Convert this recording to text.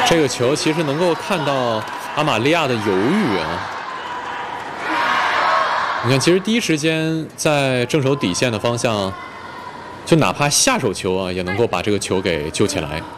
这个球其实能够看到阿玛利亚的犹豫啊。你看，其实第一时间在正手底线的方向，就哪怕下手球啊，也能够把这个球给救起来。